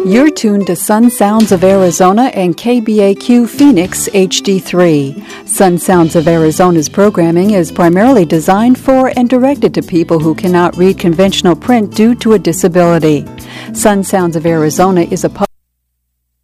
You're tuned to Sun Sounds of Arizona and KBAQ Phoenix HD3. Sun Sounds of Arizona's programming is primarily designed for and directed to people who cannot read conventional print due to a disability. Sun Sounds of Arizona is a